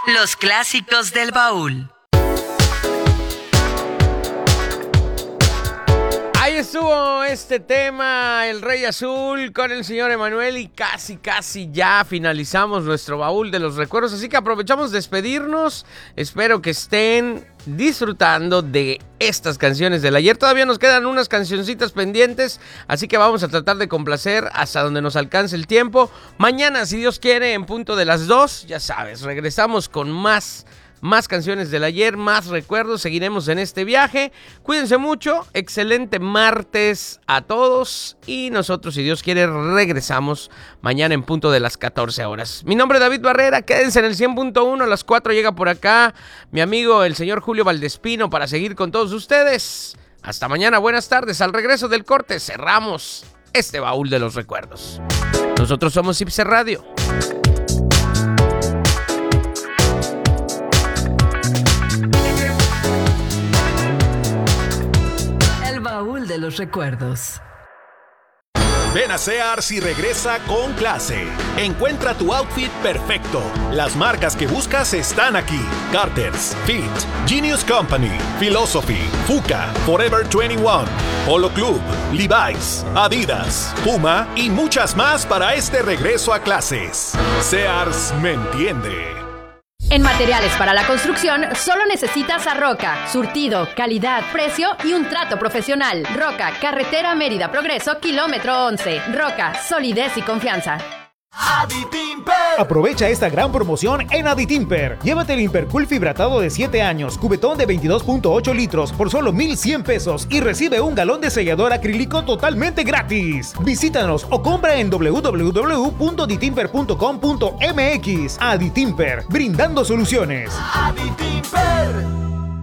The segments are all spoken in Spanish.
Los clásicos del baúl. Ahí estuvo este tema, El Rey Azul, con el señor Emanuel, y casi ya finalizamos nuestro baúl de los recuerdos, así que aprovechamos de despedirnos. Espero que estén disfrutando de estas canciones del ayer. Todavía nos quedan unas cancioncitas pendientes, así que vamos a tratar de complacer hasta donde nos alcance el tiempo. Mañana, si Dios quiere, en punto de las 2, ya sabes, regresamos con más canciones del ayer, más recuerdos. Seguiremos en este viaje. Cuídense mucho. Excelente martes a todos. Y nosotros, si Dios quiere, regresamos mañana en punto de las 14 horas. Mi nombre es David Barrera. Quédense en el 100.1. A las 4 llega por acá mi amigo, el señor Julio Valdespino, para seguir con todos ustedes. Hasta mañana. Buenas tardes. Al regreso del corte cerramos este baúl de los recuerdos. Nosotros somos Ipse Radio. Baúl de los recuerdos. Ven a Sears y regresa con clase. Encuentra tu outfit perfecto. Las marcas que buscas están aquí: Carter's, Fit, Genius Company, Philosophy, Fuka, Forever 21, Polo Club, Levi's, Adidas, Puma y muchas más para este regreso a clases. Sears me entiende. En materiales para la construcción, solo necesitas a Roca. Surtido, calidad, precio y un trato profesional. Roca, carretera Mérida Progreso, kilómetro 11. Roca, solidez y confianza. Aditimper. Aprovecha esta gran promoción en Aditimper. Llévate el Impercool fibratado de 7 años, cubetón de 22.8 litros por solo 1,100 pesos y recibe un galón de sellador acrílico totalmente gratis. Visítanos o compra en www.aditimper.com.mx. Aditimper, brindando soluciones. Aditimper.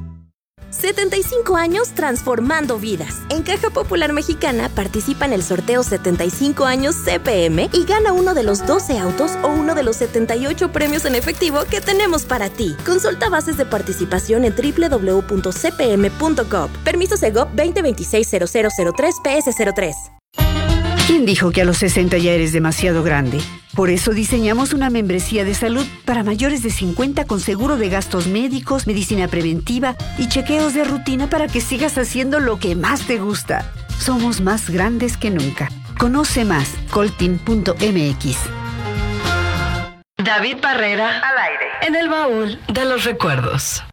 75 años transformando vidas. En Caja Popular Mexicana participa en el sorteo 75 años CPM y gana uno de los 12 autos o uno de los 78 premios en efectivo que tenemos para ti. Consulta bases de participación en www.cpm.gov. Permiso Segov 2026-0003-PS03. ¿Quién dijo que a los 60 ya eres demasiado grande? Por eso diseñamos una membresía de salud para mayores de 50 con seguro de gastos médicos, medicina preventiva y chequeos de rutina para que sigas haciendo lo que más te gusta. Somos más grandes que nunca. Conoce más, coltin.mx. David Barrera, al aire, en el baúl de los recuerdos.